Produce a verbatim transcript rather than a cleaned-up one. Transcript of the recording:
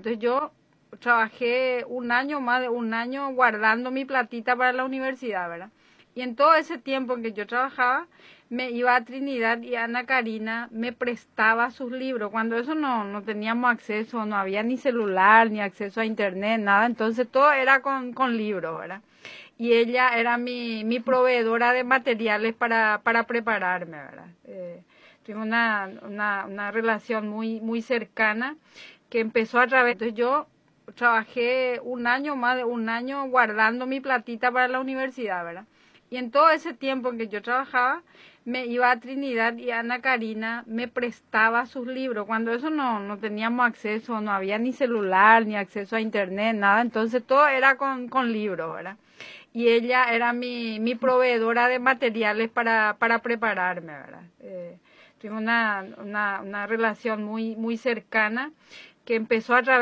Entonces yo trabajé un año, más de un año, guardando mi platita para la universidad, ¿verdad? Y en todo ese tiempo en que yo trabajaba, me iba a Trinidad y Ana Karina me prestaba sus libros. Cuando eso no, no teníamos acceso, no había ni celular, ni acceso a internet, nada. Entonces todo era con, con libros, ¿verdad? Y ella era mi, mi proveedora de materiales para, para prepararme, ¿verdad? Eh, tuvimos una, una, una relación muy, muy cercana que empezó a través. Entonces yo trabajé un año, más de un año, guardando mi platita para la universidad, ¿verdad? Y en todo ese tiempo en que yo trabajaba, me iba a Trinidad y Ana Karina me prestaba sus libros. Cuando eso no, no teníamos acceso, no había ni celular, ni acceso a internet, nada. Entonces todo era con, con libros, ¿verdad? Y ella era mi, mi proveedora de materiales para, para prepararme, ¿verdad? Eh, tuvimos una, una, una relación muy, muy cercana que empezó a través